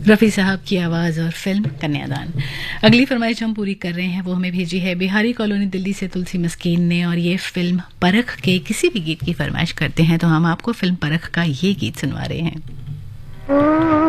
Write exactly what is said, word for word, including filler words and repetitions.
रफ़ी साहब की आवाज़ और फिल्म कन्यादान। अगली फरमाइश हम पूरी कर रहे हैं, वो हमें भेजी है बिहारी कॉलोनी दिल्ली से तुलसी मस्कीन ने, और ये फिल्म परख के किसी भी गीत की फरमाइश करते हैं तो हम आपको फिल्म परख का ये गीत सुनवा रहे हैं।